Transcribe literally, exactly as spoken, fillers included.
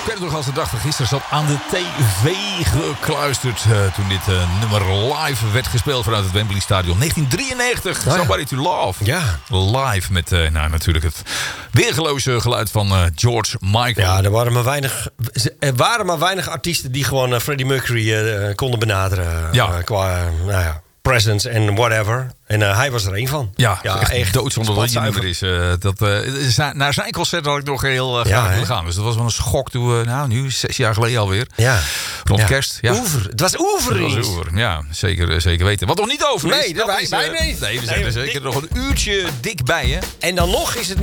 Ik weet het nog als de dag van gisteren zat aan de tv gekluisterd. Uh, toen dit uh, nummer live werd gespeeld vanuit het Wembley Stadion. negentien drieënnegentig, oh ja. Somebody to Love. Ja. Live met uh, nou, natuurlijk het weergeloze geluid van uh, George Michael. Ja, er waren maar weinig, er waren maar weinig artiesten die gewoon uh, Freddie Mercury uh, konden benaderen. Ja. Uh, qua, uh, nou ja, presence en whatever. En uh, hij was er één van. Ja, ja echt, echt doodzonde dat hij niet meer is. Uh, dat, uh, naar zijn concert had ik nog heel uh, graag ja, willen gaan. Dus dat was wel een schok toen we, nou nu, zes jaar geleden alweer. Ja. Rond ja. kerst. Ja. Oever. Het was Oever. Het was Oever, ja. Zeker, zeker weten. Wat nog niet over is. Nee, dat wij, is, wij uh, niet. Nee, we zijn nee, er zeker dik... nog een uurtje dik bij, hè. En dan nog is het niet